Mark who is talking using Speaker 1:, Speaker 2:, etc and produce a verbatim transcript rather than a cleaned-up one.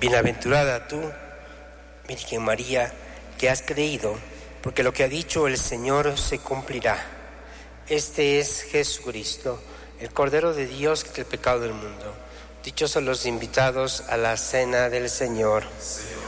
Speaker 1: Bienaventurada tú, Virgen María, que has creído, porque lo que ha dicho el Señor se cumplirá. Este es Jesucristo, el Cordero de Dios que quita el pecado del mundo. Dichosos los invitados a la cena del Señor.
Speaker 2: Señor,